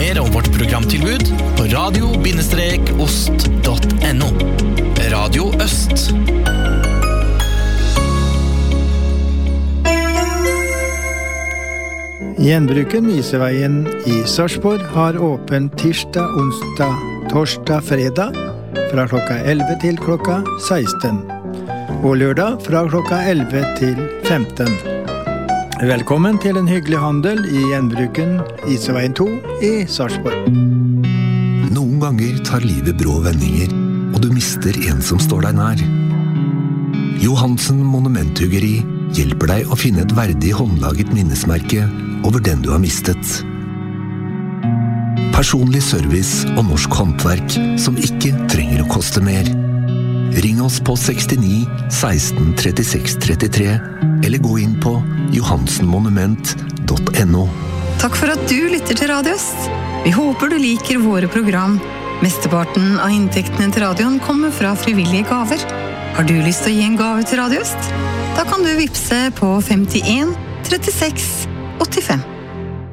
mer om vårt programtilbud på radio-ost.no. Radio Øst. Gjenbruken Iseveien i Sarpsborg har åpen tirsdag, onsdag, torsdag, fredag fra klokka 11 til klokka 16 og lørdag fra klokka 11 til 15. Velkommen til en hyggelig handel i Gjenbruken Iseveien 2 i Sarpsborg. Noen ganger tar livet brå vendinger, og du mister en som står deg nær. Johansen Monumenthuggeri hjelper deg å finne et verdig håndlaget minnesmerke over den du har mistet. Personlig service og norsk håndverk som ikke trenger å koste mer. Ring oss på 69 16 36 33 eller gå inn på johansenmonument.no. Takk for at du lytter til Radio Øst. Vi håper du liker våre program. Mesteparten av inntektene til radioen kommer fra frivillige gaver. Har du lyst til å gi en gave til Radio Øst? Da kan du vippse på 51 36 85.